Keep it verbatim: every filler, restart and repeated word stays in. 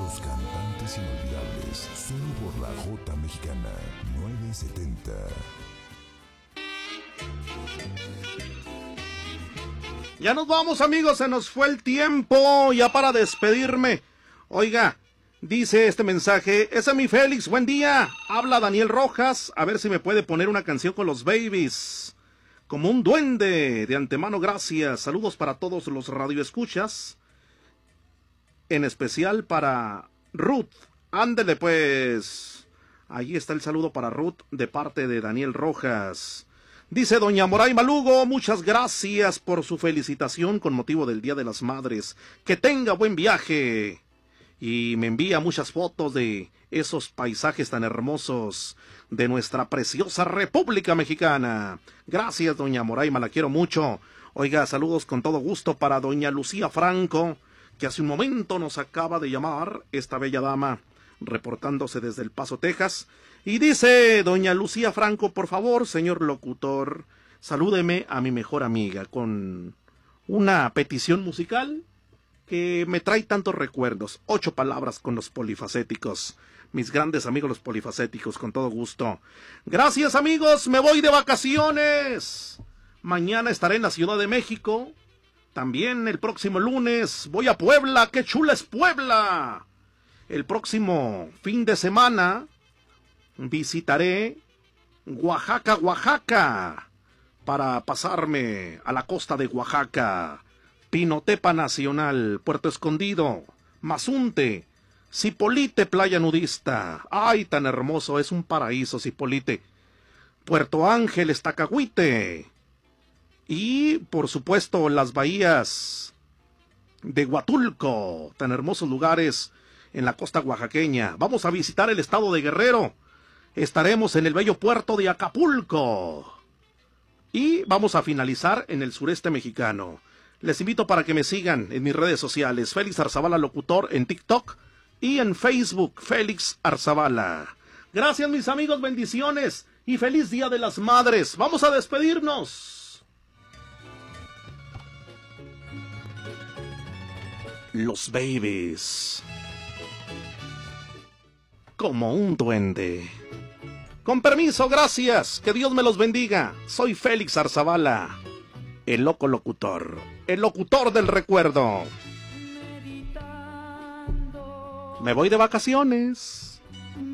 Los cantantes inolvidables, solo por la J Mexicana novecientos setenta. Ya nos vamos, amigos, se nos fue el tiempo, ya para despedirme. Oiga, dice este mensaje, ese es mi Félix, buen día. Habla Daniel Rojas, a ver si me puede poner una canción con los Babies. Como un duende, de antemano gracias. Saludos para todos los radioescuchas. En especial para Ruth. Ándele pues. Allí está el saludo para Ruth de parte de Daniel Rojas. Dice doña Moray Malugo, muchas gracias por su felicitación con motivo del Día de las Madres. Que tenga buen viaje. Y me envía muchas fotos de esos paisajes tan hermosos de nuestra preciosa República Mexicana. Gracias, doña Moraima, la quiero mucho. Oiga, saludos con todo gusto para doña Lucía Franco, que hace un momento nos acaba de llamar, esta bella dama, reportándose desde El Paso, Texas. Y dice doña Lucía Franco, por favor, señor locutor, salúdeme a mi mejor amiga con una petición musical que me trae tantos recuerdos. Ocho palabras con los polifacéticos. Mis grandes amigos los polifacéticos, con todo gusto. Gracias, amigos, me voy de vacaciones. Mañana estaré en la Ciudad de México. También el próximo lunes voy a Puebla. ¡Qué chula es Puebla! El próximo fin de semana visitaré Oaxaca, Oaxaca, para pasarme a la costa de Oaxaca. Pinotepa Nacional, Puerto Escondido, Mazunte, Zipolite, playa nudista. ¡Ay, tan hermoso! Es un paraíso, Zipolite. Puerto Ángeles, Tacahuite. Y, por supuesto, las bahías de Huatulco, tan hermosos lugares en la costa oaxaqueña. Vamos a visitar el estado de Guerrero. Estaremos en el bello puerto de Acapulco. Y vamos a finalizar en el sureste mexicano. Les invito para que me sigan en mis redes sociales, Félix Arzabala Locutor en TikTok y en Facebook, Félix Arzabala. Gracias, mis amigos, bendiciones y feliz Día de las Madres. Vamos a despedirnos. Los Babies. Como un duende. Con permiso, gracias. Que Dios me los bendiga. Soy Félix Arzabala, el loco locutor, el locutor del recuerdo. Me voy de vacaciones.